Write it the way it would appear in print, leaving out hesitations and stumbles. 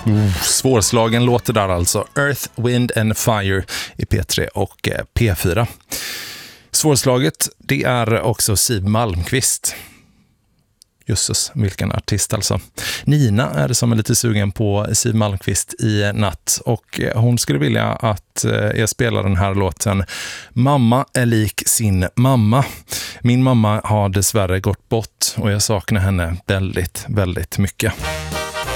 Svårslagen låter där alltså. Earth, Wind and Fire i P3 och P4. Svårslaget, det är också Siw Malmkvist. Jösses, vilken artist alltså. Nina är det som är lite sugen på Siw Malmkvist i natt. Och hon skulle vilja att jag spelar den här låten Mamma är lik sin mamma. Min mamma har dessvärre gått bort och jag saknar henne väldigt, väldigt mycket.